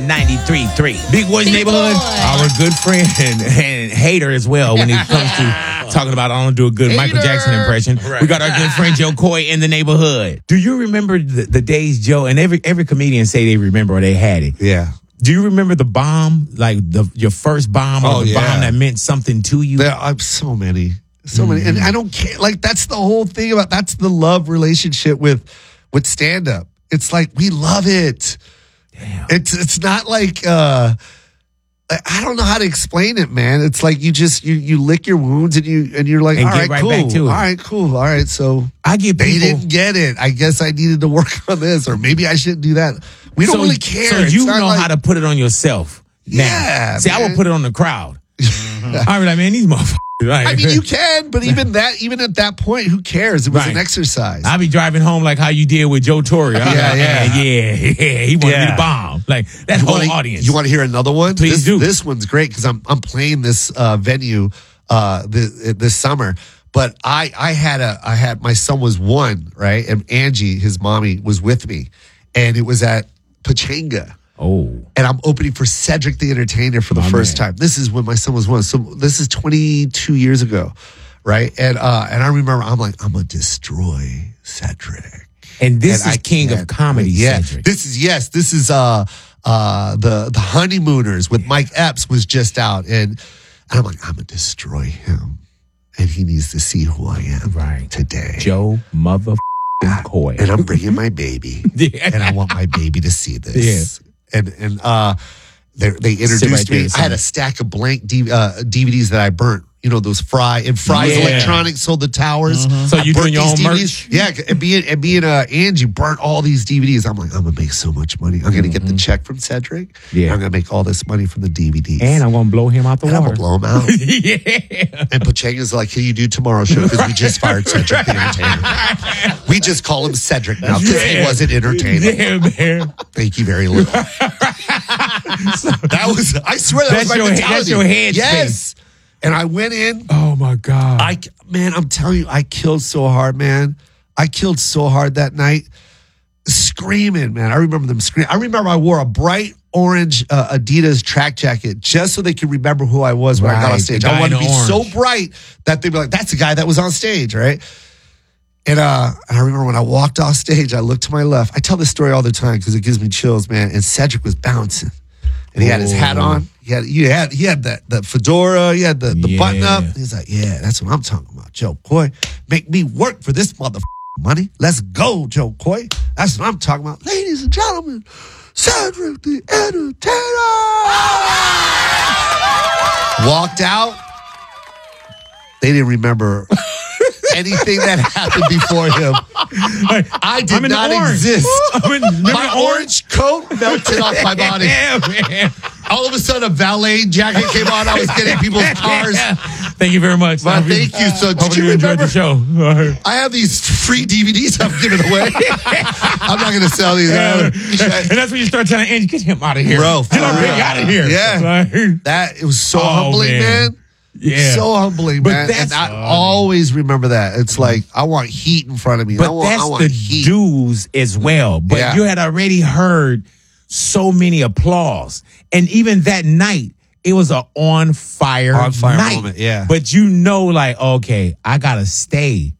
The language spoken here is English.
93.3. Big Boys Big Neighborhood, Boy. our good friend and hater as well when it comes to talking about I don't do a good Michael Jackson impression. Right. We got our good friend Joe Coy in the neighborhood. Do you remember the days, Joe? And every comedian say they remember or they had it. Yeah. Do you remember the bomb, like your first bomb or the bomb that meant something to you? There are so many. So many. And I don't care. Like, that's the whole thing that's the love relationship with stand-up. It's like, we love it. Damn. It's not like, I don't know how to explain it, man. It's like you lick your wounds and you're like, And all get right, right cool. back to it. All right, cool. All right, so I get they people. didn't get it. I guess I needed to work on this, or maybe I shouldn't do that. We don't really care. So It's you not know like- how to put it on yourself. Now. Yeah, See, I man. would put it on the crowd. I be like, man, these motherfuckers. Like, I mean, you can, but even at that point, who cares? It was an exercise. I be driving home like how you did with Joe Torre. Yeah. He wanted me to bomb. Like that whole audience. You want to hear another one? Please do. This one's great because I'm playing this venue this summer. But I had my son was 1, right? And Angie, his mommy, was with me, and it was at Pachanga. Oh. And I'm opening for Cedric the Entertainer for the first time. This is when my son was 1. So this is 22 years ago, right? And I remember I'm like, I'm going to destroy Cedric. And this And is King of Comedy, Yeah. Cedric. This is the Honeymooners with Mike Epps was just out. And I'm like, I'm going to destroy him. And he needs to see who I am today. Joe Coy. And I'm bringing my baby. Yeah. And I want my baby to see this. And they introduced me. I had a stack of blank DVDs that I burnt. You know, those Fry's Electronics sold the towers. So I you burnt doing your these own DVDs. merch? Yeah, and being Angie burnt all these DVDs. I'm like, I'm gonna make so much money. I'm gonna get the check from Cedric. Yeah. I'm gonna make all this money from the DVDs. And I'm going to blow him out the And I'm water. gonna blow him out. Yeah. And Pachanga's like, can you do tomorrow's show? Because we just fired Cedric the Entertainer. We just call him Cedric now because he wasn't entertaining. Yeah, man. Thank you very little. That was, I swear, that was my mentality. That's your head Yes. space. And I went in. Oh, my God. I'm telling you, I killed so hard, man. I killed so hard that night. Screaming, man. I remember them screaming. I remember I wore a bright orange Adidas track jacket just so they could remember who I was when I got on stage. I wanted to be so bright that they'd be like, that's the guy that was on stage, right? And I remember when I walked off stage, I looked to my left. I tell this story all the time because it gives me chills, man. And Cedric was bouncing. And he had his hat on. He had the fedora. He had the button up. He's like, yeah, that's what I'm talking about. Joe Coy, make me work for this money. Let's go, Joe Coy. That's what I'm talking about. Ladies and gentlemen, Cedric the Entertainer. Walked out. They didn't remember anything that happened before him. I did not exist. My orange coat melted off my body. Yeah, man. All of a sudden, a valet jacket came on. I was getting people's cars. Thank you very much. Well, thank you. So, did you enjoyed remember? the show? I have these free DVDs I'm giving away. I'm not going to sell these. And that's when you start telling Angie, get him out of here. Bro, get him out of here. Yeah. It was so humbling, man. Yeah. So humbling, But man. that's And I always remember that. It's like, I want heat in front of me. But I that's want the heat. dues as well. But you had already heard so many applause. And even that night, it was an on fire night. moment, yeah. But you know, like, okay, I got to stay